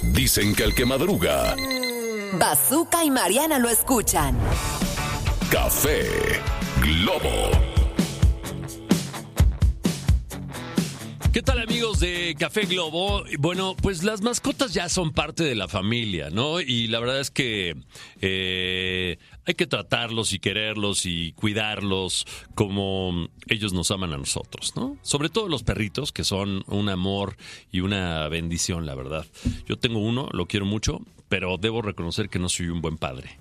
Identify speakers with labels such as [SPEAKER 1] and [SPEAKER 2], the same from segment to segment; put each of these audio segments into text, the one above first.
[SPEAKER 1] Dicen que el que madruga...
[SPEAKER 2] Bazooka y Mariana lo escuchan.
[SPEAKER 1] Café Globo.
[SPEAKER 3] ¿Qué tal, amigos de Café Globo? Bueno, pues las mascotas ya son parte de la familia, ¿no? Y la verdad es que hay que tratarlos y quererlos y cuidarlos como ellos nos aman a nosotros, ¿no? Sobre todo los perritos, que son un amor y una bendición, la verdad. Yo tengo uno, lo quiero mucho, pero debo reconocer que no soy un buen padre.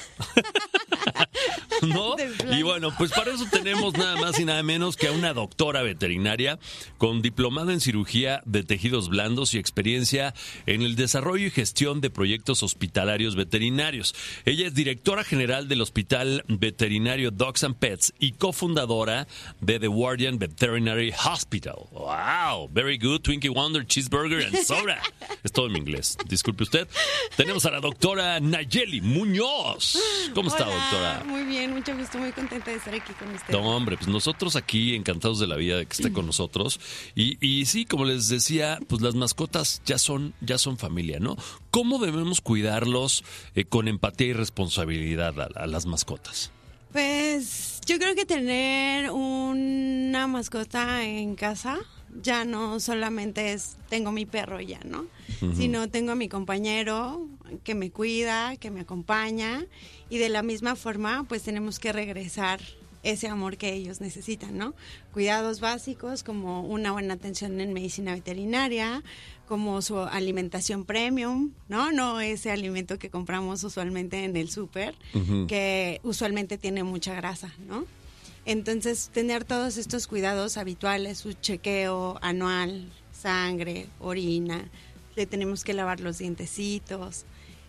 [SPEAKER 3] ¿No? Y bueno, pues para eso tenemos nada más y nada menos que a una doctora veterinaria con diplomado en cirugía de tejidos blandos y experiencia en el desarrollo y gestión de proyectos hospitalarios veterinarios. Ella es directora general del Hospital Veterinario Dogs and Pets y cofundadora de The Guardian Veterinary Hospital. ¡Wow! Very good, Twinkie Wonder, cheeseburger and soda. Es todo en inglés, disculpe usted. Tenemos a la doctora Nayeli Muñoz. ¿Cómo está, doctora?
[SPEAKER 4] Muy bien, mucho gusto, muy contenta de estar aquí con usted.
[SPEAKER 3] No, hombre, pues nosotros aquí encantados de la vida de que esté con nosotros. Y sí, como les decía, pues las mascotas ya son familia, ¿no? ¿Cómo debemos cuidarlos con empatía y responsabilidad a las mascotas?
[SPEAKER 4] Pues yo creo que tener una mascota en casa ya no solamente es tengo mi perro ya, ¿no? Uh-huh. Sino tengo a mi compañero que me cuida, que me acompaña, y de la misma forma pues tenemos que regresar ese amor que ellos necesitan, ¿no? Cuidados básicos como una buena atención en medicina veterinaria, como su alimentación premium, ¿no? No ese alimento que compramos usualmente en el súper, uh-huh, que usualmente tiene mucha grasa, ¿no? Entonces, tener todos estos cuidados habituales, su chequeo anual, sangre, orina, le tenemos que lavar los dientecitos,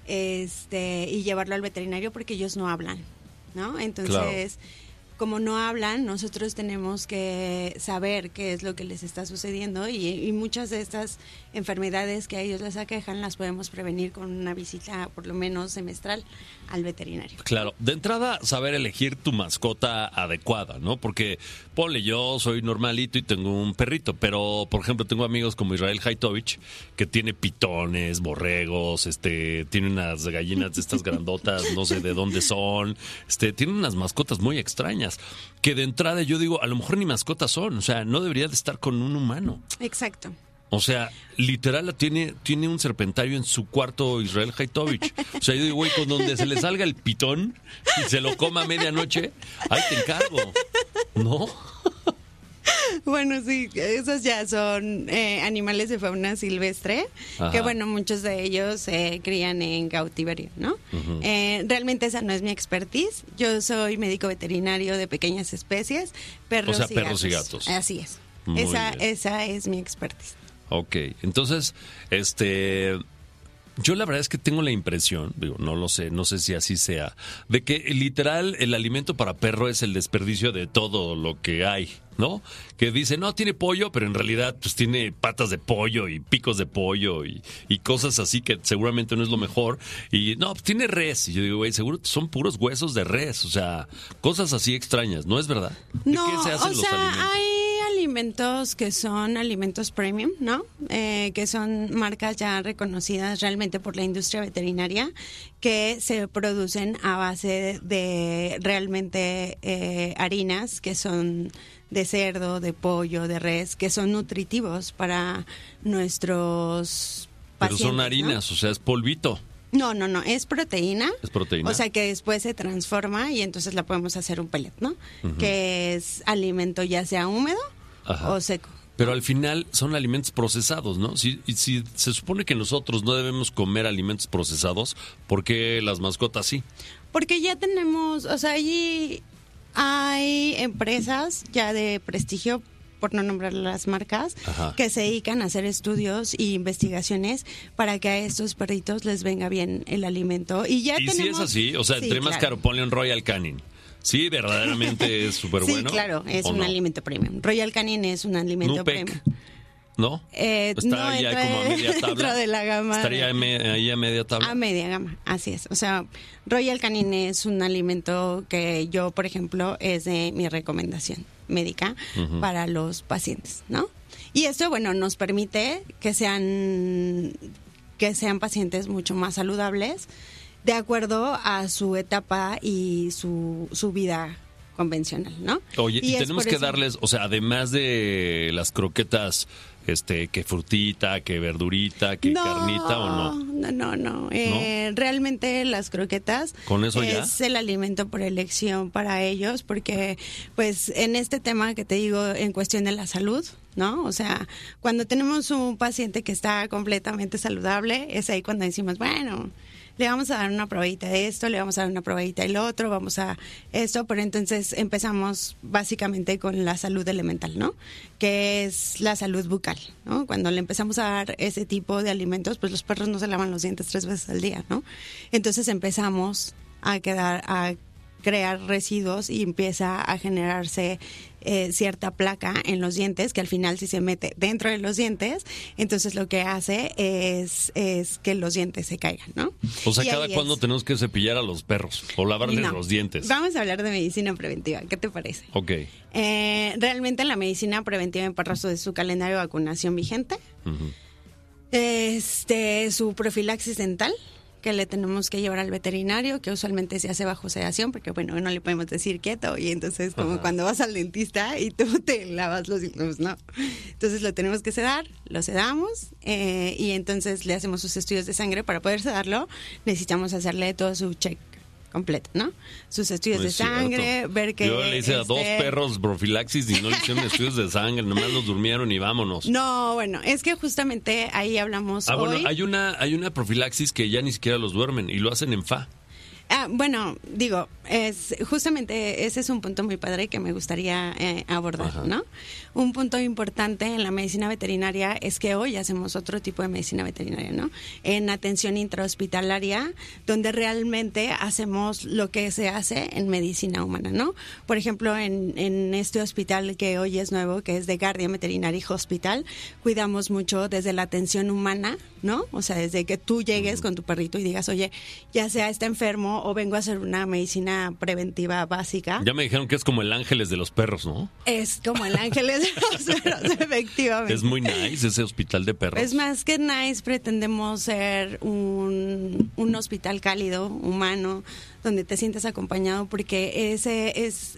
[SPEAKER 4] y llevarlo al veterinario porque ellos no hablan, ¿no? Entonces, claro, como no hablan, nosotros tenemos que saber qué es lo que les está sucediendo y muchas de estas enfermedades que a ellos les aquejan las podemos prevenir con una visita por lo menos semestral al veterinario.
[SPEAKER 3] Claro, de entrada saber elegir tu mascota adecuada, ¿no? Porque ponle, yo soy normalito y tengo un perrito, pero por ejemplo tengo amigos como Israel Haitovich que tiene pitones, borregos, tiene unas gallinas de estas grandotas, no sé de dónde son, tiene unas mascotas muy extrañas que de entrada yo digo, a lo mejor ni mascotas son, o sea, no debería de estar con un humano.
[SPEAKER 4] Exacto.
[SPEAKER 3] O sea, literal tiene un serpentario en su cuarto Israel Haitovich. O sea, yo digo, güey, con donde se le salga el pitón y se lo coma a medianoche, ahí te encargo, ¿no?
[SPEAKER 4] Bueno, sí, esos ya son animales de fauna silvestre. Ajá. Que bueno, muchos de ellos se crían en cautiverio, ¿no? Uh-huh. Realmente esa no es mi expertise. Yo soy médico veterinario de pequeñas especies, perros y gatos. Así es. Esa es mi expertise.
[SPEAKER 3] Ok, entonces, yo la verdad es que tengo la impresión, digo, no lo sé, no sé si así sea, de que literal el alimento para perro es el desperdicio de todo lo que hay, ¿no? Que dice, no, tiene pollo, pero en realidad pues tiene patas de pollo y picos de pollo y cosas así que seguramente no es lo mejor. Y no, pues tiene res. Y yo digo, güey, seguro son puros huesos de res, o sea, cosas así extrañas, ¿no es verdad?
[SPEAKER 4] No,
[SPEAKER 3] ¿de qué se hacen los alimentos?
[SPEAKER 4] Hay alimentos que son alimentos premium, ¿no? Que son marcas ya reconocidas realmente por la industria veterinaria, que se producen a base de realmente harinas que son de cerdo, de pollo, de res, que son nutritivos para nuestros pacientes.
[SPEAKER 3] Pero son harinas, ¿no? O sea, es polvito.
[SPEAKER 4] No, es proteína.
[SPEAKER 3] Es proteína.
[SPEAKER 4] O sea, que después se transforma y entonces la podemos hacer un pellet, ¿no? Uh-huh. Que es alimento ya sea húmedo, ajá, o seco.
[SPEAKER 3] Pero al final son alimentos procesados, ¿no? Si se supone que nosotros no debemos comer alimentos procesados, ¿por qué las mascotas sí?
[SPEAKER 4] Porque ya tenemos, o sea, allí hay empresas ya de prestigio, por no nombrar las marcas, ajá, que se dedican a hacer estudios e investigaciones para que a estos perritos les venga bien el alimento. Y ya tenemos...
[SPEAKER 3] si es así, o sea, sí, entre más caro, ponle un Royal Canin. Sí, verdaderamente es súper bueno.
[SPEAKER 4] Sí, claro, es un alimento premium. Royal Canin es un alimento
[SPEAKER 3] Nupec,
[SPEAKER 4] premium.
[SPEAKER 3] ¿No? Está ya como a media tabla.
[SPEAKER 4] Dentro de la gama.
[SPEAKER 3] Estaría ahí a media tabla.
[SPEAKER 4] A media gama, así es. O sea, Royal Canin es un alimento que yo, por ejemplo, es de mi recomendación médica, uh-huh, para los pacientes, ¿no? Y esto, bueno, nos permite que sean que sean pacientes mucho más saludables de acuerdo a su etapa y su vida convencional, ¿no?
[SPEAKER 3] Oye, y tenemos que
[SPEAKER 4] eso...
[SPEAKER 3] darles, o sea, además de las croquetas, que frutita, que verdurita, que carnita, ¿o no?
[SPEAKER 4] No. Realmente las croquetas
[SPEAKER 3] ¿con eso ya?
[SPEAKER 4] Es el alimento por elección para ellos, porque pues en este tema que te digo, en cuestión de la salud, ¿no? O sea, cuando tenemos un paciente que está completamente saludable, es ahí cuando decimos, bueno, le vamos a dar una probadita de esto, le vamos a dar una probadita del otro, vamos a esto, pero entonces empezamos básicamente con la salud elemental, ¿no? Que es la salud bucal, ¿no? Cuando le empezamos a dar ese tipo de alimentos, pues los perros no se lavan los dientes 3 veces al día, ¿no? Entonces empezamos a crear residuos y empieza a generarse cierta placa en los dientes que al final si se mete dentro de los dientes, entonces lo que hace es que los dientes se caigan, ¿no?
[SPEAKER 3] O sea,
[SPEAKER 4] y
[SPEAKER 3] ¿cada cuándo tenemos que cepillar a los perros o lavarles los dientes?
[SPEAKER 4] Vamos a hablar de medicina preventiva, ¿qué te parece?
[SPEAKER 3] Ok.
[SPEAKER 4] Realmente la medicina preventiva en perros es su calendario de vacunación vigente, su profilaxis dental, que le tenemos que llevar al veterinario, que usualmente se hace bajo sedación, porque bueno, no le podemos decir quieto, y entonces como cuando vas al dentista y tú te lavas los dientes, no. Entonces lo tenemos que sedar, lo sedamos, y entonces le hacemos sus estudios de sangre. Para poder sedarlo, necesitamos hacerle todo su check completo, ¿no? Sus estudios de sangre, ver que...
[SPEAKER 3] Yo le hice a 2 perros profilaxis y no le hicieron estudios de sangre, nomás los durmieron y vámonos.
[SPEAKER 4] No, bueno, es que justamente ahí hablamos hoy.
[SPEAKER 3] Bueno, hay una profilaxis que ya ni siquiera los duermen y lo hacen en fa.
[SPEAKER 4] Bueno, digo, justamente ese es un punto muy padre que me gustaría abordar, ¿no? Un punto importante en la medicina veterinaria es que hoy hacemos otro tipo de medicina veterinaria, ¿no? En atención intrahospitalaria, donde realmente hacemos lo que se hace en medicina humana, ¿no? Por ejemplo, en este hospital que hoy es nuevo, que es de Guardian Veterinary Hospital, cuidamos mucho desde la atención humana, ¿no? O sea, desde que tú llegues con tu perrito y digas, oye, ya sea está enfermo o vengo a hacer una medicina preventiva básica.
[SPEAKER 3] Ya me dijeron que es como el Ángeles de los perros, ¿no?
[SPEAKER 4] Es como el Ángeles de los perros, efectivamente.
[SPEAKER 3] Es muy nice ese hospital de perros.
[SPEAKER 4] Es más que nice, pretendemos ser un hospital cálido, humano, donde te sientas acompañado, porque ese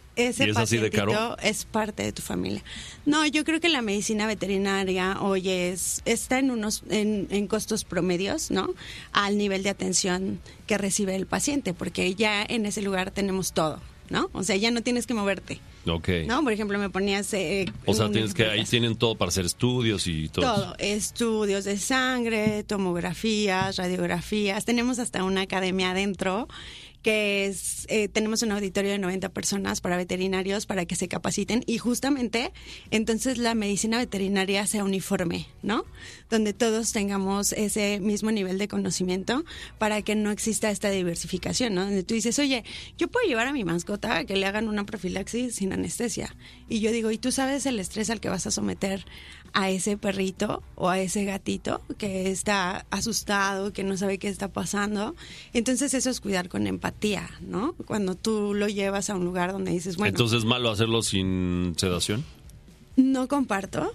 [SPEAKER 4] pacientito es parte de tu familia. No, yo creo que la medicina veterinaria hoy está en costos promedios, ¿no? Al nivel de atención que recibe el paciente, porque ya en ese lugar tenemos todo, ¿no? O sea, ya no tienes que moverte.
[SPEAKER 3] Okay.
[SPEAKER 4] No, por ejemplo, me ponías...
[SPEAKER 3] o sea, ahí tienen todo para hacer estudios y todo.
[SPEAKER 4] Todo, estudios de sangre, tomografías, radiografías. Tenemos hasta una academia adentro que es, tenemos un auditorio de 90 personas para veterinarios para que se capaciten y justamente entonces la medicina veterinaria sea uniforme, ¿no? Donde todos tengamos ese mismo nivel de conocimiento para que no exista esta diversificación, ¿no? Donde tú dices, oye, yo puedo llevar a mi mascota a que le hagan una profilaxis sin anestesia. Y yo digo, ¿y tú sabes el estrés al que vas a someter a ese perrito o a ese gatito que está asustado, que no sabe qué está pasando? Entonces eso es cuidar con empatía, ¿no? Cuando tú lo llevas a un lugar donde dices, bueno...
[SPEAKER 3] ¿Entonces es malo hacerlo sin sedación?
[SPEAKER 4] No comparto.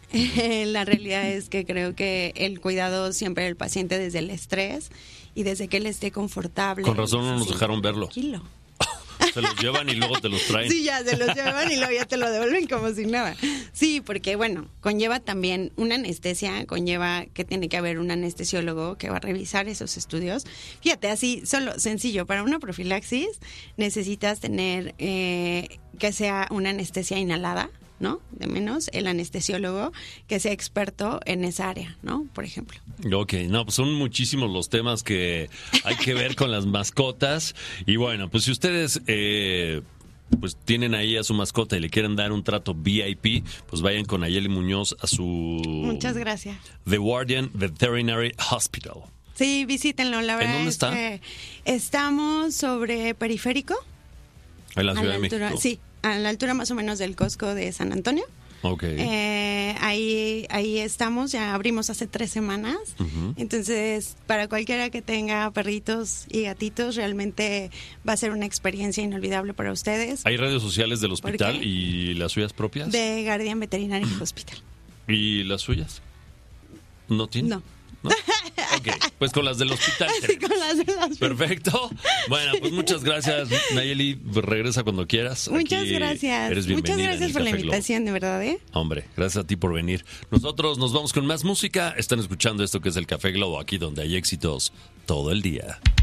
[SPEAKER 4] La realidad es que creo que el cuidado siempre del paciente desde el estrés y desde que él esté confortable.
[SPEAKER 3] Con razón no nos dejaron verlo.
[SPEAKER 4] Tranquilo.
[SPEAKER 3] Se los llevan y luego te los traen.
[SPEAKER 4] Sí, ya se los llevan y luego ya te lo devuelven como si nada. Sí, porque bueno, conlleva también una anestesia, conlleva que tiene que haber un anestesiólogo que va a revisar esos estudios. Fíjate, así, solo sencillo, para una profilaxis necesitas tener que sea una anestesia inhalada, ¿no? De menos el anestesiólogo que sea experto en esa área, ¿no? Por ejemplo.
[SPEAKER 3] Ok, no, pues son muchísimos los temas que hay que ver con las mascotas. Y bueno, pues si ustedes pues tienen ahí a su mascota y le quieren dar un trato VIP, pues vayan con Ayeli Muñoz a su...
[SPEAKER 4] Muchas gracias.
[SPEAKER 3] The Guardian Veterinary Hospital.
[SPEAKER 4] Sí, visítenlo, la verdad.
[SPEAKER 3] ¿En dónde está?
[SPEAKER 4] Estamos sobre Periférico.
[SPEAKER 3] En la Ciudad de México.
[SPEAKER 4] Sí, a la altura más o menos del Costco de San Antonio.
[SPEAKER 3] Okay.
[SPEAKER 4] Ahí estamos, ya abrimos hace 3 semanas. Uh-huh. Entonces, para cualquiera que tenga perritos y gatitos, realmente va a ser una experiencia inolvidable para ustedes.
[SPEAKER 3] ¿Hay redes sociales del hospital y las suyas propias?
[SPEAKER 4] De Guardian Veterinary Hospital.
[SPEAKER 3] ¿Y las suyas? ¿No tiene?
[SPEAKER 4] No.
[SPEAKER 3] ¿no? Ok, pues con las del hospital.
[SPEAKER 4] Sí, con las de las...
[SPEAKER 3] Perfecto. Bueno, pues muchas gracias, Nayeli. Regresa cuando quieras.
[SPEAKER 4] Muchas
[SPEAKER 3] Aquí
[SPEAKER 4] gracias.
[SPEAKER 3] Eres bienvenida.
[SPEAKER 4] Muchas gracias por la invitación, de verdad, ¿eh?
[SPEAKER 3] Hombre, gracias a ti por venir. Nosotros nos vamos con más música. Están escuchando esto que es el Café Globo, aquí donde hay éxitos todo el día.